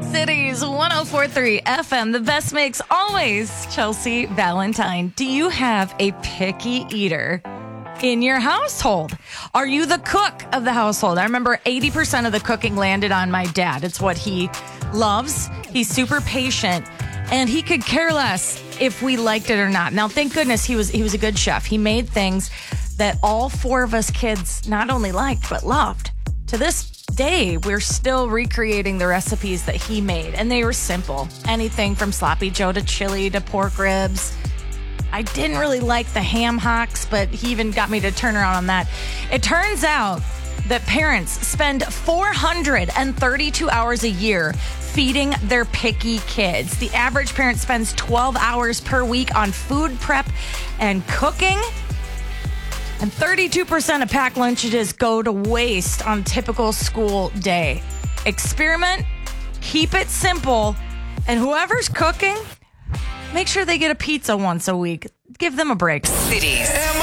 Cities 104.3 FM. The best mix always. Chelsea Valentine. Do you have a picky eater in your household? Are you the cook of the household? I remember 80% of the cooking landed on my dad. It's what he loves. He's super patient, and he could care less if we liked it or not. Now, thank goodness he was a good chef. He made things that all four of us kids not only liked, but loved. To this day, we're still recreating the recipes that he made, and they were simple. Anything from sloppy joe to chili to pork ribs. I didn't really like the ham hocks, but he even got me to turn around on that. It turns out that parents spend 432 hours a year feeding their picky kids. The average parent spends 12 hours per week on food prep and cooking. And 32% of packed lunches go to waste on a typical school day. Experiment, keep it simple, and whoever's cooking, make sure they get a pizza once a week. Give them a break. Cities.